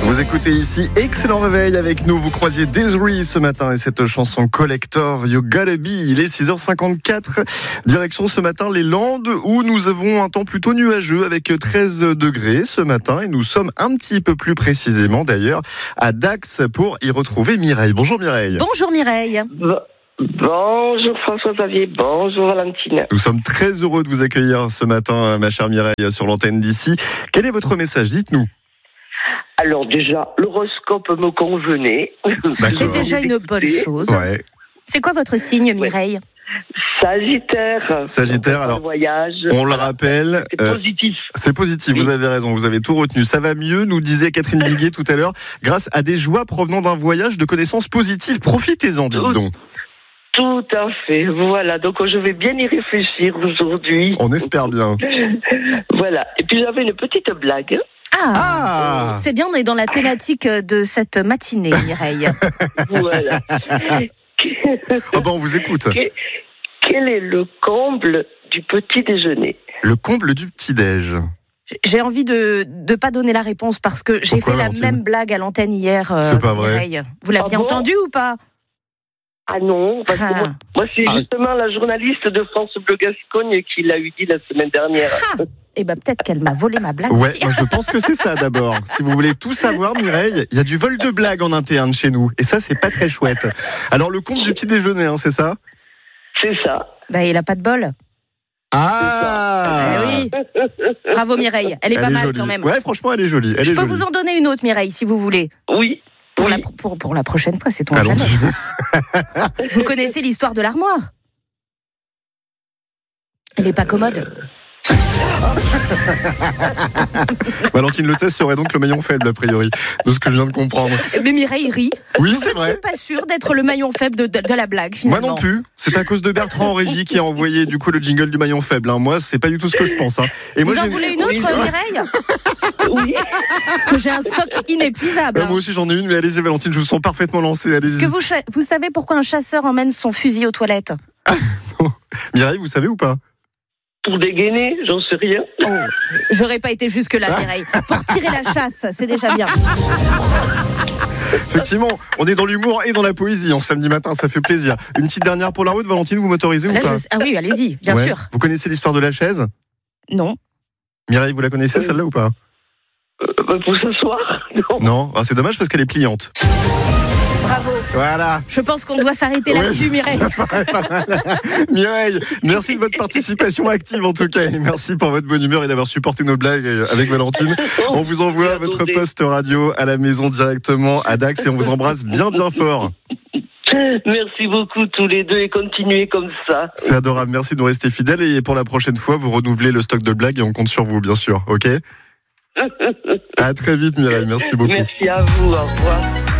Vous écoutez ici Excellent Réveil avec nous. Vous croisiez Desiree ce matin et cette chanson Collector You Gotta Be. Il est 6h54. Direction ce matin les Landes où nous avons un temps plutôt nuageux avec 13 degrés ce matin et nous sommes un petit peu plus précisément d'ailleurs à Dax pour y retrouver Mireille. Bonjour Mireille. Bonjour Mireille. Bonjour François-Xavier, bonjour Valentine. Nous sommes très heureux de vous accueillir ce matin, ma chère Mireille, sur l'antenne d'ici. Quel est votre message ? Dites-nous. Alors déjà, l'horoscope me convenait. C'est déjà une bonne chose. Ouais. C'est quoi votre signe, Mireille ? Sagittaire, alors, voyage, on le rappelle. C'est positif. C'est positif, oui. Vous avez raison, vous avez tout retenu. Ça va mieux, nous disait Catherine Viguier tout à l'heure, grâce à des joies provenant d'un voyage de connaissances positives. Profitez-en, dites donc. Tout à fait, voilà. Donc je vais bien y réfléchir aujourd'hui. On espère bien. Voilà. Et puis j'avais une petite blague. Ah. C'est bien, on est dans la thématique de cette matinée, Mireille. Voilà. Oh ben on vous écoute. Quel est le comble du petit déjeuner ? Le comble du petit-déj. J'ai envie de ne pas donner la réponse parce que j'ai fait Valentine la même blague à l'antenne hier, C'est pas vrai. Mireille. Vous l'aviez entendu ou pas ? Ah non, parce que moi c'est justement la journaliste de France Bleu Gascogne qui l'a eu dit la semaine dernière. Eh ben peut-être qu'elle m'a volé ma blague. Ouais, aussi. moi, je pense que c'est ça d'abord. Si vous voulez tout savoir, Mireille, il y a du vol de blagues en interne chez nous. Et ça, c'est pas très chouette. Alors, le compte du petit déjeuner, c'est ça ? C'est ça. Bah, il a pas de bol. Ah Oui. Bravo Mireille, elle est pas mal jolie. quand même. Ouais, franchement, elle est jolie. Je peux vous en donner une autre, Mireille, si vous voulez. Oui. Pour la prochaine fois, c'est ton Allons-y. jamais. Vous connaissez l'histoire de l'armoire ? Elle est pas commode. Valentine, le test serait donc le maillon faible, a priori, de ce que je viens de comprendre. Mais Mireille rit. Oui, Donc, c'est vrai. Je ne suis pas sûre d'être le maillon faible de la blague, finalement. Moi non plus. C'est à cause de Bertrand en régie qui a envoyé du coup le jingle du maillon faible. Moi, c'est pas du tout ce que je pense. Et Vous moi, en voulez une autre, Mireille ? Oui. Parce que j'ai un stock inépuisable. Moi aussi, j'en ai une, mais allez-y, Valentine, je vous sens parfaitement lancée. Allez-y. Est-ce que vous savez pourquoi un chasseur emmène son fusil aux toilettes ? Mireille, vous savez ou pas ? Pour dégainer, j'en sais rien. J'aurais pas été jusque-là, Mireille. Pour tirer la chasse, c'est déjà bien. Effectivement, on est dans l'humour et dans la poésie en samedi matin, ça fait plaisir. Une petite dernière pour la route, Valentine, vous m'autorisez ou Là, pas ? Ah oui, allez-y, bien sûr. Vous connaissez l'histoire de la chaise ? Non. Mireille, vous la connaissez celle-là ou pas ? Pour ce soir, non. Non, c'est dommage parce qu'elle est pliante. Bravo. Voilà. Je pense qu'on doit s'arrêter là-dessus, Mireille. Ça paraît pas mal. Mireille, merci de votre participation active en tout cas. Et merci pour votre bonne humeur et d'avoir supporté nos blagues avec Valentine. On vous envoie votre poste radio à la maison directement à Dax et on vous embrasse bien bien fort. Merci beaucoup tous les deux et continuez comme ça. C'est adorable, merci de nous rester fidèles et pour la prochaine fois, vous renouvelez le stock de blagues et on compte sur vous bien sûr, ok ? À très vite Mireille, merci beaucoup. Merci à vous, au revoir.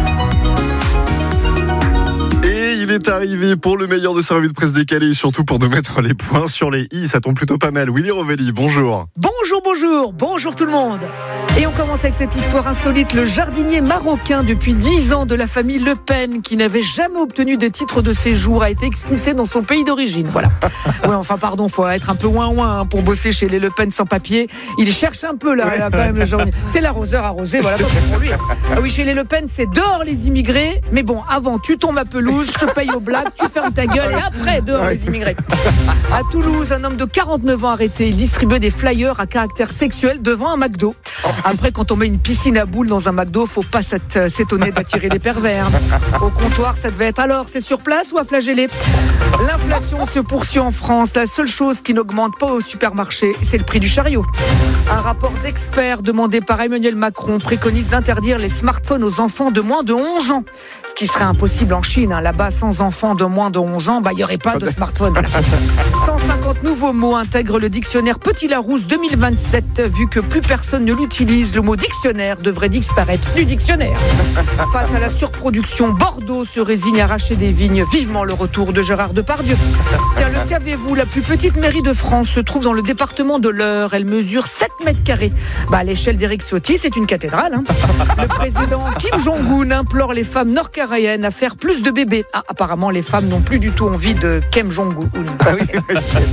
Il est arrivé pour le meilleur de sa revue de presse décalée et surtout pour nous mettre les points sur les i. Ça tombe plutôt pas mal. Willy Rovelli, bonjour. Bonjour tout le monde. Et on commence avec cette histoire insolite. Le jardinier marocain depuis 10 ans de la famille Le Pen, qui n'avait jamais obtenu de titre de séjour, a été expulsé dans son pays d'origine. Voilà. Ouais, enfin pardon, faut être un peu ouin pour bosser chez les Le Pen sans papier. Il cherche un peu là quand même le jardinier. C'est l'arroseur arrosé, voilà, pour lui. Ah oui, chez les Le Pen, c'est dehors les immigrés. Mais bon, avant, tu tombes ma pelouse, je te paye aux blagues, tu fermes ta gueule et après, dehors les immigrés. À Toulouse, un homme de 49 ans arrêté. Il distribuait des flyers à caractère sexuel devant un McDo. Après, quand on met une piscine à boules dans un McDo, faut pas s'étonner d'attirer les pervers. Au comptoir, ça devait être alors, c'est sur place ou à flageller ? L'inflation se poursuit en France. La seule chose qui n'augmente pas au supermarché, c'est le prix du chariot. Un rapport d'experts demandé par Emmanuel Macron préconise d'interdire les smartphones aux enfants de moins de 11 ans. Ce qui serait impossible en Chine. Là-bas, sans enfants de moins de 11 ans, il n'y aurait pas de smartphone. 150 nouveaux mots intègrent le dictionnaire Petit Larousse 2027. Vu que plus personne ne l'utilise, le mot dictionnaire devrait disparaître du dictionnaire. Face à la surproduction, Bordeaux se résigne à arracher des vignes. Vivement le retour de Gérard Depardieu. Tiens, le saviez-vous, la plus petite mairie de France se trouve dans le département de l'Eure. Elle mesure 7 mètres carrés. À l'échelle d'Éric Ciotti, c'est une cathédrale. Le président Kim Jong-un implore les femmes nord-coréennes à faire plus de bébés. Apparemment, les femmes n'ont plus du tout envie de Kim Jong-un.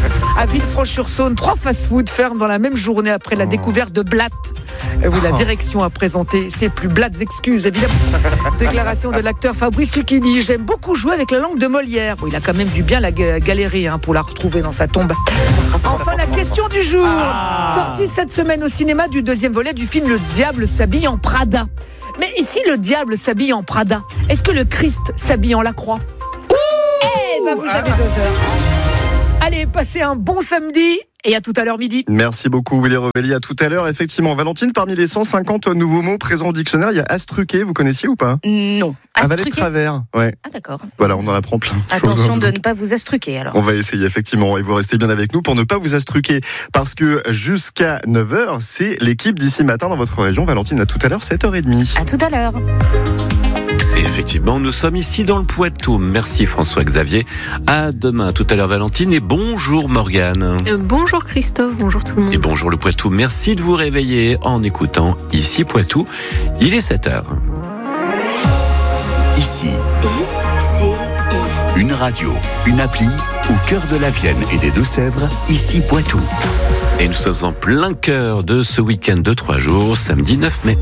À Villefranche-sur-Saône, 3 fast-food ferment dans la même journée après la découverte de blattes. Oui, la direction a présenté ses plus blattes excuses, évidemment. Déclaration de l'acteur Fabrice Lucchini. J'aime beaucoup jouer avec la langue de Molière. Bon, il a quand même dû bien la galérer pour la retrouver dans sa tombe. Enfin, la question du jour. Sortie cette semaine au cinéma du 2e volet du film Le Diable s'habille en Prada. Mais et si le diable s'habille en Prada, est-ce que le Christ s'habille en la croix ? Vous avez 2 heures. Allez, passez un bon samedi et à tout à l'heure midi. Merci beaucoup Willy Revelli, à tout à l'heure. Effectivement, Valentine, parmi les 150 nouveaux mots présents au dictionnaire, il y a astruqué, vous connaissiez ou pas ? Non. Avaler de travers, ouais. Ah d'accord. Voilà, on en apprend plein. Attention de ne pas vous astruquer alors. On va essayer effectivement, et vous restez bien avec nous pour ne pas vous astruquer, parce que jusqu'à 9h, c'est l'équipe d'ici matin dans votre région. Valentine, à tout à l'heure, 7h30. À tout à l'heure. Effectivement, nous sommes ici dans le Poitou. Merci François-Xavier. À demain, tout à l'heure Valentine, et bonjour Morgane. Bonjour Christophe, bonjour tout le monde. Et bonjour le Poitou. Merci de vous réveiller en écoutant ici Poitou. Il est 7h. Ici, une radio, une appli au cœur de la Vienne et des Deux-Sèvres, ici Poitou. Et nous sommes en plein cœur de ce week-end de 3 jours, samedi 9 mai.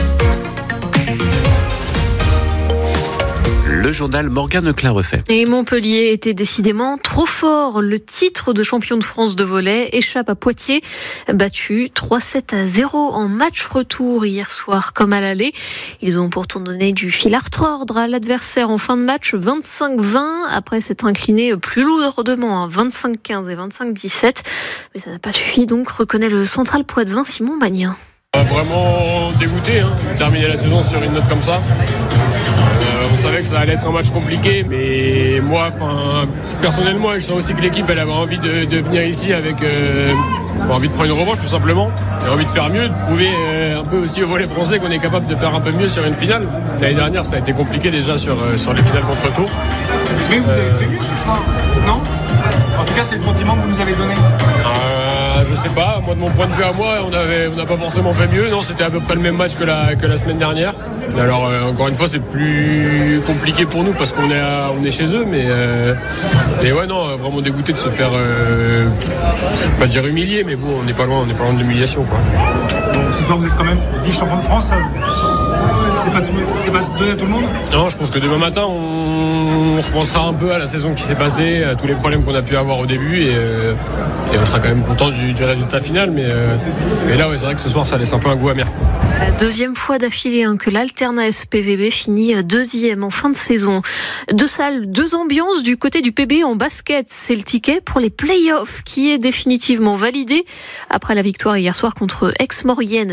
Le journal Morgane Klein-Refait. Et Montpellier était décidément trop fort. Le titre de champion de France de volley échappe à Poitiers, battu 3-7-0 en match retour hier soir comme à l'aller. Ils ont pourtant donné du fil à retordre à l'adversaire en fin de match, 25-20, après s'être incliné plus lourdement, 25-15 et 25-17. Mais ça n'a pas suffi, donc reconnaît le central poitevin Simon Magnin. Vraiment dégoûté, terminer la saison sur une note comme ça. On savait que ça allait être un match compliqué, mais moi, personnellement, je sens aussi que l'équipe elle avait envie de venir ici avec envie de prendre une revanche tout simplement, et envie de faire mieux, de prouver un peu aussi au volley français qu'on est capable de faire un peu mieux sur une finale. L'année dernière, ça a été compliqué déjà sur les finales contre tour. Mais vous avez fait mieux ce soir, non ? En tout cas, c'est le sentiment que vous nous avez donné. Je sais pas, moi de mon point de vue à moi, on n'a pas forcément fait mieux. Non, c'était à peu près le même match que la semaine dernière. Alors encore une fois, c'est plus compliqué pour nous parce qu'on est chez eux, mais ouais, non, vraiment dégoûté de se faire, je vais pas dire humilier, mais bon, on n'est pas loin de l'humiliation, quoi. Bon, ce soir, vous êtes quand même vice-champion de France. C'est pas donné à tout le monde ? Non, je pense que demain matin, on repensera un peu à la saison qui s'est passée, à tous les problèmes qu'on a pu avoir au début, et on sera quand même content du résultat final. Mais là, ouais, c'est vrai que ce soir, ça laisse un peu un goût amer. C'est la 2e fois d'affilée que l'Alterna SPVB finit 2e en fin de saison. 2 salles, 2 ambiances du côté du PB en basket. C'est le ticket pour les play-offs qui est définitivement validé. Après la victoire hier soir contre Aix-Maurienne,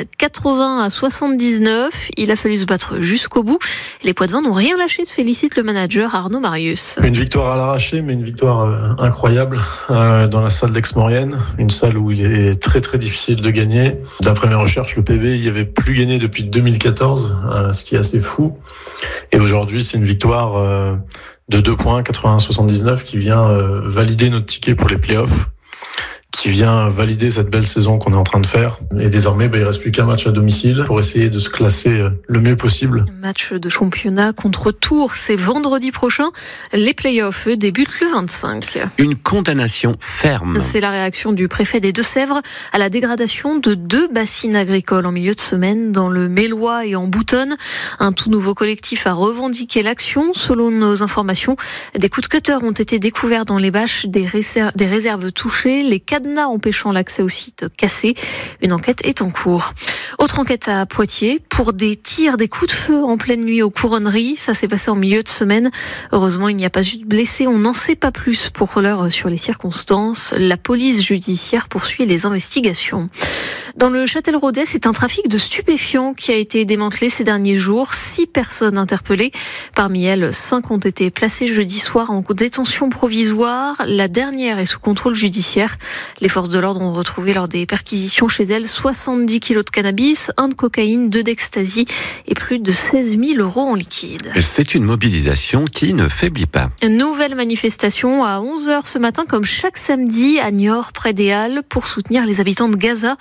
80-79, il a fallu se battre jusqu'au bout. Les Poitevins n'ont rien lâché, se félicite le manager Arnaud Marius. Une victoire à l'arraché, mais une victoire incroyable dans la salle d'Aix-Maurienne, une salle où il est très très difficile de gagner. D'après mes recherches, le PB il n'y avait plus gagné depuis 2014, ce qui est assez fou. Et aujourd'hui, c'est une victoire de 2 points, 80-79, qui vient valider notre ticket pour les playoffs, qui vient valider cette belle saison qu'on est en train de faire. Et désormais, il ne reste plus qu'un match à domicile pour essayer de se classer le mieux possible. Match de championnat contre Tours, c'est vendredi prochain. Les playoffs débutent le 25. Une condamnation ferme. C'est la réaction du préfet des Deux-Sèvres à la dégradation de 2 bassines agricoles en milieu de semaine dans le Mélois et en Boutonne. Un tout nouveau collectif a revendiqué l'action. Selon nos informations, des coups de cutter ont été découverts dans les bâches, des réserves touchées, les cadenas empêchant l'accès au site cassé. Une enquête est en cours. Autre enquête à Poitiers pour des tirs, des coups de feu en pleine nuit aux Couronneries. Ça s'est passé en milieu de semaine. Heureusement, il n'y a pas eu de blessés. On n'en sait pas plus pour l'heure sur les circonstances. La police judiciaire poursuit les investigations. Dans le Châtel-Rodet, c'est un trafic de stupéfiants qui a été démantelé ces derniers jours. 6 personnes interpellées. Parmi elles, 5 ont été placées jeudi soir en détention provisoire. La dernière est sous contrôle judiciaire. Les forces de l'ordre ont retrouvé lors des perquisitions chez elles 70 kilos de cannabis, 1 de cocaïne, 2 d'ecstasy et plus de 16 000 € en liquide. C'est une mobilisation qui ne faiblit pas. Une nouvelle manifestation à 11h ce matin, comme chaque samedi, à Niort, près des Halles, pour soutenir les habitants de Gaza.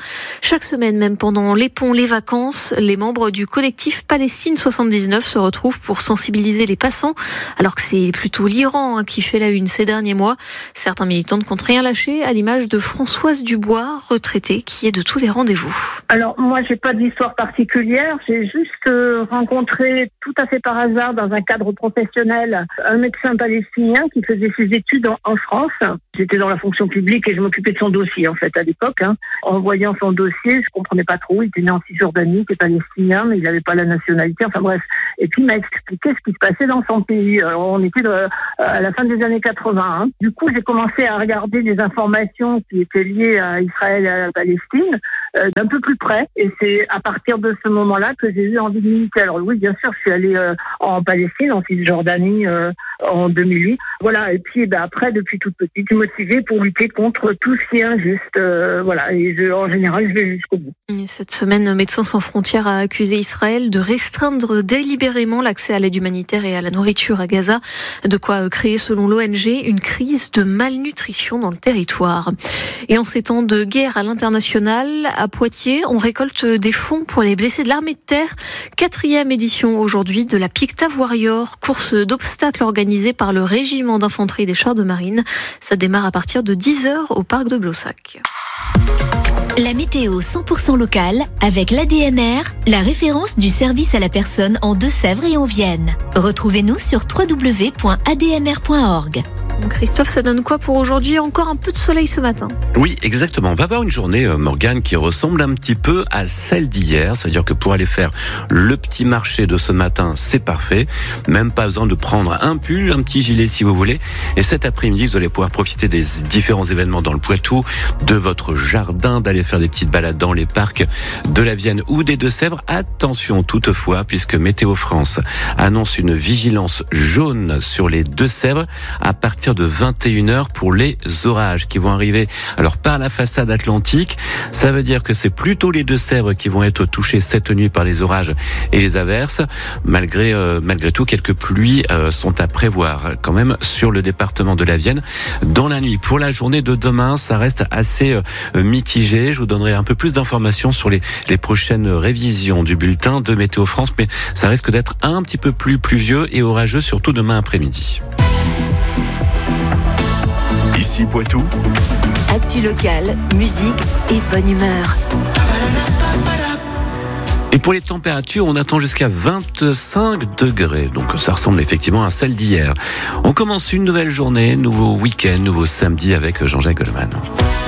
Chaque semaine, même pendant les ponts, les vacances, les membres du collectif Palestine 79 se retrouvent pour sensibiliser les passants, alors que c'est plutôt l'Iran qui fait la une ces derniers mois. Certains militants ne comptent rien lâcher, à l'image de Françoise Dubois, retraitée, qui est de tous les rendez-vous. Alors moi, j'ai pas d'histoire particulière, j'ai juste rencontré tout à fait par hasard dans un cadre professionnel un médecin palestinien qui faisait ses études en France. J'étais dans la fonction publique et je m'occupais de son dossier en fait à l'époque. En voyant son dossier, je comprenais pas trop. Il était né en Cisjordanie, il était palestinien, mais il n'avait pas la nationalité. Enfin bref. Et puis il m'a expliqué ce qui se passait dans son pays. On était à la fin des années 80. Du coup, j'ai commencé à regarder des informations qui étaient liées à Israël et à la Palestine d'un peu plus près. Et c'est à partir de ce moment-là que j'ai eu envie de militer. Alors oui, bien sûr, je suis allée en Palestine, en Cisjordanie, en 2008. Voilà. Et puis après, depuis toute petite, je suis motivée pour lutter contre tout ce qui est injuste. Voilà. Et en général, je vais jusqu'au bout. Et cette semaine, Médecins sans frontières a accusé Israël de restreindre délibérément l'accès à l'aide humanitaire et à la nourriture à Gaza. De quoi créer, selon l'ONG, une crise de malnutrition dans le territoire. Et en ces temps de guerre à l'international, à Poitiers, on récolte des fonds pour les blessés de l'armée de terre. 4e édition aujourd'hui de la Picta Warrior, course d'obstacles organisée par le régiment d'infanterie des chars de marine. Ça démarre à partir de 10h au parc de Blossac. La météo 100% locale avec l'ADMR, la référence du service à la personne en Deux-Sèvres et en Vienne. Retrouvez-nous sur www.admr.org. Christophe, ça donne quoi pour aujourd'hui? Encore un peu de soleil ce matin. Oui, exactement. On va avoir une journée, Morgane, qui ressemble un petit peu à celle d'hier. C'est-à-dire que pour aller faire le petit marché de ce matin, c'est parfait. Même pas besoin de prendre un pull, un petit gilet si vous voulez. Et cet après-midi, vous allez pouvoir profiter des différents événements dans le Poitou, de votre jardin, d'aller faire des petites balades dans les parcs de la Vienne ou des Deux-Sèvres. Attention toutefois, puisque Météo France annonce une vigilance jaune sur les Deux-Sèvres à partir de 21h pour les orages qui vont arriver alors par la façade atlantique. Ça veut dire que c'est plutôt les Deux-Sèvres qui vont être touchés cette nuit par les orages et les averses. Malgré tout, quelques pluies sont à prévoir quand même sur le département de la Vienne dans la nuit. Pour la journée de demain, ça reste assez mitigé. Je vous donnerai un peu plus d'informations sur les prochaines révisions du bulletin de Météo France, mais ça risque d'être un petit peu plus pluvieux et orageux, surtout demain après-midi. Ici Poitou. Actu locale, musique et bonne humeur. Et pour les températures, on attend jusqu'à 25 degrés. Donc ça ressemble effectivement à celle d'hier. On commence une nouvelle journée, nouveau week-end, nouveau samedi avec Jean-Jacques Goldman.